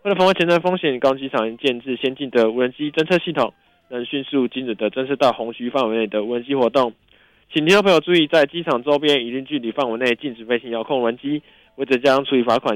为了防范潜在风险，高雄机场建置先进的无人机侦测系统，能迅速精准的侦测到红区范围内的无人机活动。请听众朋友注意，在机场周边一定距离范围内禁止飞行遥控无人机，违者将处以罚款